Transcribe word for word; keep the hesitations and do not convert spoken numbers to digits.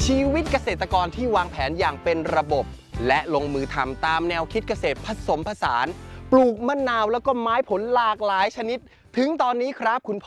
ชีวิตเกษตรกรที่วางแผนอย่างเป็นระบบและลงมือทำตามแนวคิดเกษตรผสมผสานปลูกมะนาวแล้วก็ไม้ผลหลากหลายชนิดถึงตอนนี้ครับคุณพ่อ